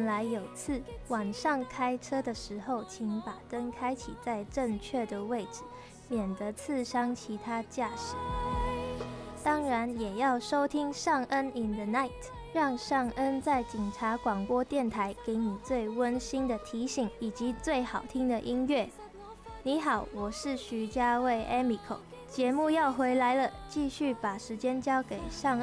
来有刺，晚上开车的时候，请把灯开启在正确的位置，免得刺伤其他驾驶。当然也要收听尚恩 in the night， 让尚恩在警察广播电台给你最温馨的提醒以及最好听的音乐。你好，我是徐家卫 Emiko， 节目要回来了，继续把时间交给尚恩。